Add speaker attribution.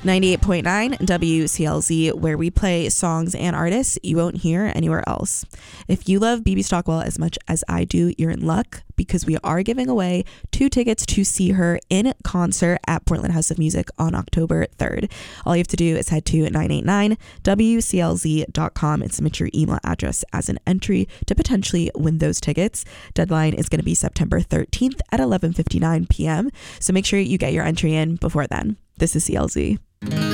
Speaker 1: 98.9 WCLZ, where we play songs and artists you won't hear anywhere else. If you love BB Stockwell as much as I do, you're in luck, because we are giving away 2 tickets to see her in concert at Portland House of Music on October 3rd. All you have to do is head to 989wclz.com and submit your email address as an entry to potentially win those tickets. Deadline is going to be September 13th at 11:59 p.m. So make sure you get your entry in before then. This is CLZ.